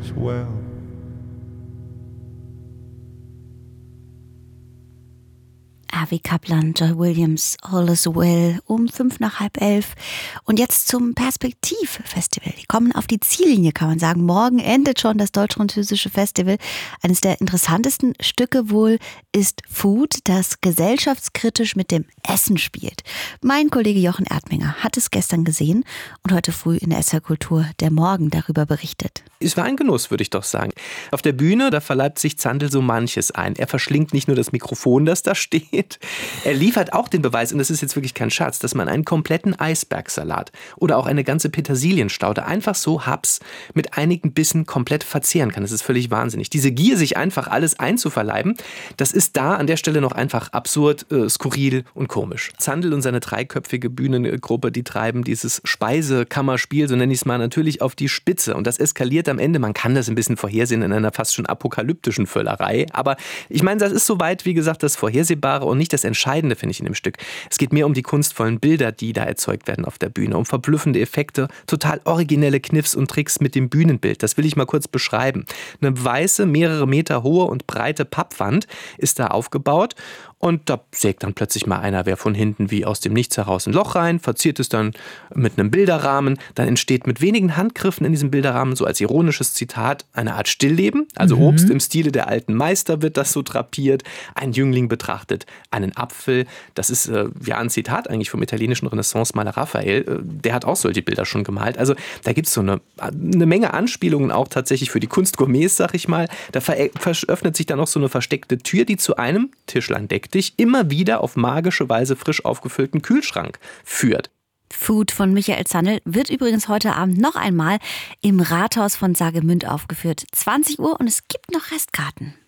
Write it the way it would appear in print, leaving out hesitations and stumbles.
is well. Avi Kaplan, Joy Williams, All is Well, um 11:05. Und jetzt zum Perspektiv-Festival. Die kommen auf die Ziellinie, kann man sagen. Morgen endet schon das deutsch-französische Festival. Eines der interessantesten Stücke wohl ist Food, das gesellschaftskritisch mit dem Essen spielt. Mein Kollege Jochen Erdminger hat es gestern gesehen und heute früh in der SR Kultur der Morgen darüber berichtet. Es war ein Genuss, würde ich doch sagen. Auf der Bühne, da verleibt sich Zandl so manches ein. Er verschlingt nicht nur das Mikrofon, das da steht. Er liefert auch den Beweis, und das ist jetzt wirklich kein Scherz, dass man einen kompletten Eisbergsalat oder auch eine ganze Petersilienstaude einfach so haps mit einigen Bissen komplett verzehren kann. Das ist völlig wahnsinnig. Diese Gier, sich einfach alles einzuverleiben, das ist da an der Stelle noch einfach absurd, skurril und komisch. Zandl und seine dreiköpfige Bühnengruppe, die treiben dieses Speisekammerspiel, so nenne ich es mal, natürlich auf die Spitze. Und das eskaliert am Ende, man kann das ein bisschen vorhersehen in einer fast schon apokalyptischen Völlerei. Aber ich meine, das ist soweit, wie gesagt, das Vorhersehbare und nicht das Entscheidende, finde ich, in dem Stück. Es geht mehr um die kunstvollen Bilder, die da erzeugt werden auf der Bühne, um verblüffende Effekte, total originelle Kniffs und Tricks mit dem Bühnenbild. Das will ich mal kurz beschreiben. Eine weiße, mehrere Meter hohe und breite Pappwand ist da aufgebaut. Und da sägt dann plötzlich mal einer, wer von hinten wie aus dem Nichts heraus ein Loch rein, verziert es dann mit einem Bilderrahmen. Dann entsteht mit wenigen Handgriffen in diesem Bilderrahmen, so als ironisches Zitat, eine Art Stillleben. Also Obst im Stile der alten Meister wird das so drapiert. Ein Jüngling betrachtet einen Apfel. Das ist ja ein Zitat eigentlich vom italienischen Renaissance-Maler Raphael. Der hat auch solche Bilder schon gemalt. Also da gibt es so eine Menge Anspielungen auch tatsächlich für die Kunstgourmets, sag ich mal. Da öffnet sich dann auch so eine versteckte Tür, die zu einem Tischlein deckt dich immer wieder auf magische Weise frisch aufgefüllten Kühlschrank führt. Food von Michael Zandl wird übrigens heute Abend noch einmal im Rathaus von Saargemünd aufgeführt. 20 Uhr und es gibt noch Restkarten.